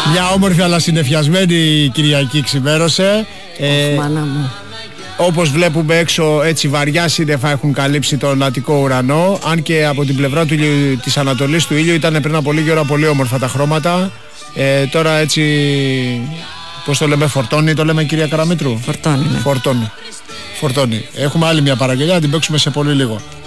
Μια όμορφη αλλά συννεφιασμένη Κυριακή ξημέρωσε. Μάνα μου. Όπως βλέπουμε έξω, έτσι βαριά σύννεφα έχουν καλύψει τον Αττικό ουρανό. Αν και από την πλευρά της Ανατολής του ήλιου ήταν πριν από λίγη ώρα πολύ όμορφα τα χρώματα. Τώρα έτσι, πώς το λέμε, φορτώνει, το λέμε κυρία Καραμήτρου? Φορτώνει, ναι. Φορτώνει. Έχουμε άλλη μια παραγγελιά, να την παίξουμε σε πολύ λίγο.